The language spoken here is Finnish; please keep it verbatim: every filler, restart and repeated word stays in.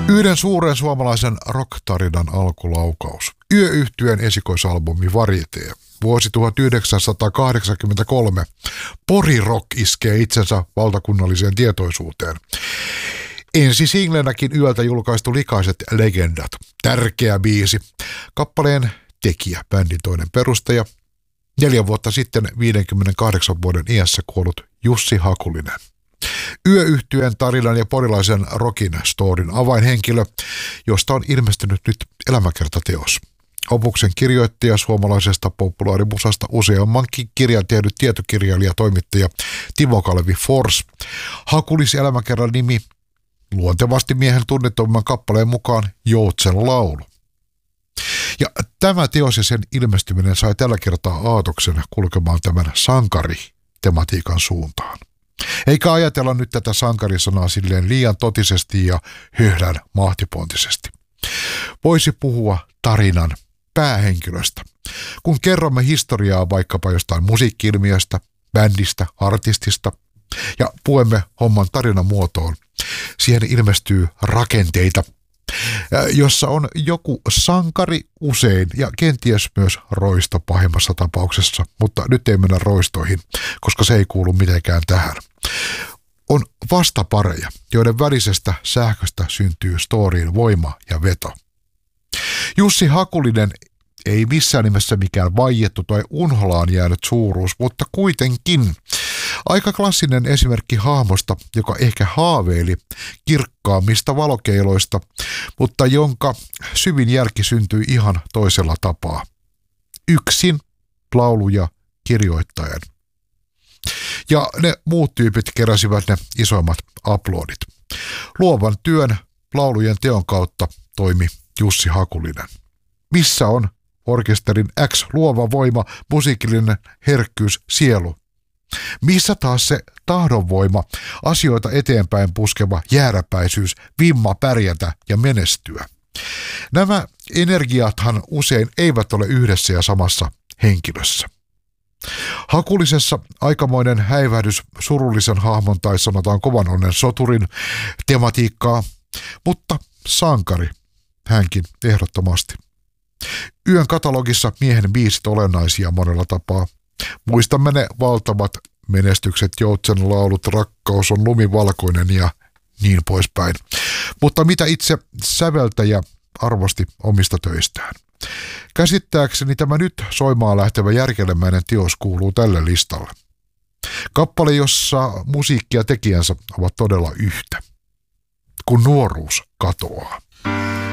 Yhden suuren suomalaisen rock-tarinan alkulaukaus. Yöyhtyeen esikoisalbumi Variete. Vuosi tuhatyhdeksänsataakahdeksankymmentäkolme. Pori-rock iskee itsensä valtakunnalliseen tietoisuuteen. Ensi singlenäkin yöltä julkaistu Likaiset legendat. Tärkeä biisi. Kappaleen tekijä, bändin toinen perustaja. Neljä vuotta sitten viidenkymmenenkahdeksan vuoden iässä kuollut Jussi Hakulinen. Yöyhtyeen tarinan ja porilaisen rockin storin avainhenkilö, josta on ilmestynyt nyt elämäkertateos. Opuksen kirjoittaja suomalaisesta populaarimusasta useammankin kirjan tehnyt tietokirjailija toimittaja Timo Kalevi Fors. Hakulis elämäkerran nimi luontevasti miehen tunnettomman kappaleen mukaan Joutsen laulu. Ja tämä teos ja sen ilmestyminen sai tällä kertaa aatoksen kulkemaan tämän sankari-tematiikan suuntaan. Eikä ajatella nyt tätä sankarisanaa silleen liian totisesti ja höhlän mahtipontisesti. Voisi puhua tarinan päähenkilöstä. Kun kerromme historiaa vaikkapa jostain musiikki-ilmiöstä, bändistä, artistista ja puemme homman tarinan muotoon, siihen ilmestyy rakenteita, jossa on joku sankari usein ja kenties myös roisto pahimmassa tapauksessa, mutta nyt ei mennä roistoihin, koska se ei kuulu mitenkään tähän. On vastapareja, joiden välisestä sähköstä syntyy storiin voima ja veto. Jussi Hakulinen ei missään nimessä mikään vaiettu tai unholaan jäänyt suuruus, mutta kuitenkin aika klassinen esimerkki hahmosta, joka ehkä haaveili kirkkaammista valokeiloista, mutta jonka syvin järki syntyi ihan toisella tapaa. Yksin lauluja kirjoittaen. Ja ne muut tyypit keräsivät ne isoimmat aplodit. Luovan työn laulujen teon kautta toimi Jussi Hakulinen. Missä on orkesterin X luova voima, musiikillinen herkkyys, sielu? Missä taas se tahdonvoima, asioita eteenpäin puskeva jääräpäisyys, vimma pärjätä ja menestyä? Nämä energiathan usein eivät ole yhdessä ja samassa henkilössä. Hakulisessa aikamoinen häivähdys surullisen hahmon tai sanotaan kovan onnen soturin tematiikkaa, mutta sankari hänkin ehdottomasti. Yön katalogissa miehen biisit olennaisia monella tapaa. Muistamme ne valtavat menestykset, Joutsen laulut, Rakkaus on lumivalkoinen ja niin poispäin. Mutta mitä itse säveltäjä arvosti omista töistään? Käsittääkseni tämä nyt soimaan lähtevä järkelemäinen teos kuuluu tälle listalle. Kappale, jossa musiikki ja tekijänsä ovat todella yhtä. Kun nuoruus katoaa.